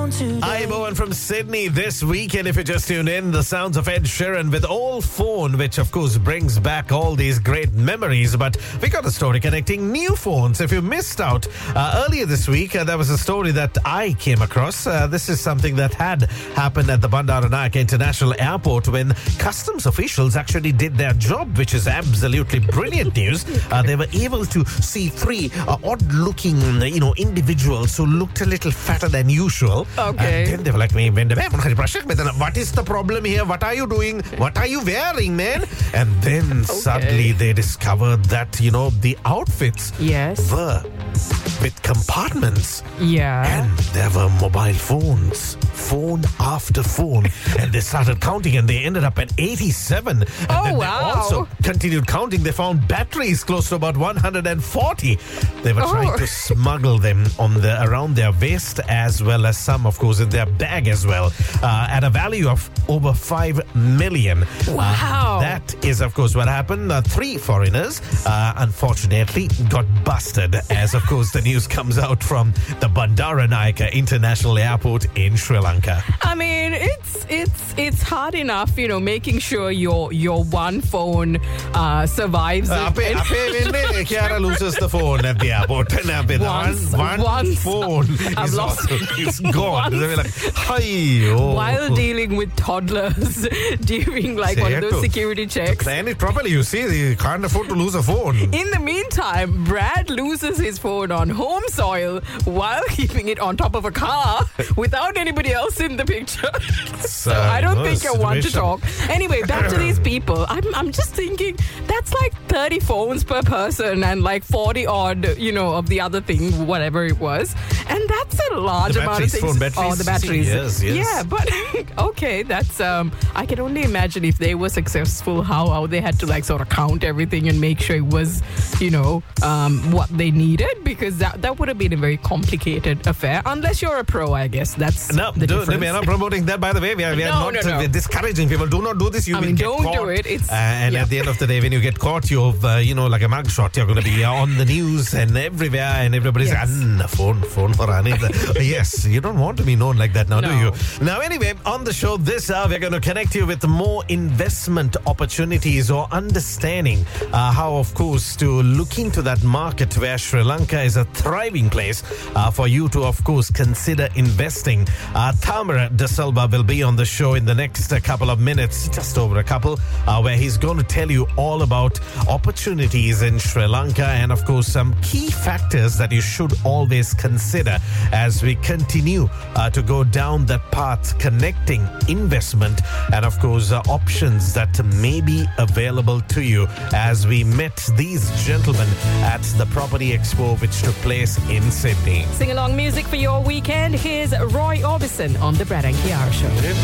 I'm Owen from Sydney. This weekend, if you just tuned in, the sounds of Ed Sheeran with Old Phone, which of course brings back all these great memories. But we got a story connecting new phones. If you missed out earlier this week, there was a story that I came across. This is something that had happened at the Bandaranaike International Airport when customs officials actually did their job, which is absolutely brilliant news. They were able to see three odd-looking, individuals who looked a little fatter than usual. Okay. And then they were like, what is the problem here? What are you doing? What are you wearing, man? And then suddenly they discovered that, the outfits were with compartments. Yeah. And there were mobile phones, phone after phone. And they started counting and they ended up at 87. And then they also continued counting. They found batteries close to about 140. They were trying to smuggle them around their waist, as well as some, of course, in their bag as well, at a value of over 5 million. Wow. That is, of course, what happened. Three foreigners, unfortunately, got busted, as, of course, the news comes out from the Bandaranaike International Airport in Sri Lanka. I mean, it's hard enough, making sure your one phone survives. Chiara loses the phone at the airport. One phone I've lost it's gone. They're like, while dealing with toddlers during one of those security checks. Plan it properly, you see. You can't afford to lose a phone. In the meantime, Brad loses his phone on home soil while keeping it on top of a car without anybody else in the picture. So I don't think you're one to talk. Anyway, back to these people. I'm just thinking that's like 30 phones per person and like 40 odd, of the other thing, whatever it was. And that's a large amount of things. Phone batteries. Oh, the batteries. Yes. Yeah, but okay, that's I can only imagine if they were successful how they had to sort of count everything and make sure it was, what they needed, because that would have been a very complicated affair, unless you're a pro, I guess. That's the difference. We are not promoting that, by the way. We are not discouraging people. Do not do this. You will get caught. Don't do it. At the end of the day, when you get caught, you've, like a mugshot, you're going to be on the news and everywhere, and everybody's phone for Anita. Yes, you don't want to be known like that now, do you? Now, anyway, on the show this hour, we're going to connect you with more investment opportunities or understanding how, of course, to look into that market where Sri Lanka is a thriving place for you to, of course, consider investing. Tamara De Silva will be on the show in the next couple of minutes, just over a couple, where he's going to tell you all about opportunities in Sri Lanka and, of course, some key factors that you should always consider as we continue to go down that path connecting investment and, of course, options that may be available to you, as we met these gentlemen at the Property Expo, which took place in Sydney. Sing-along music for your weekend. Here's Roy Orbison on The Brad and Chiara Show.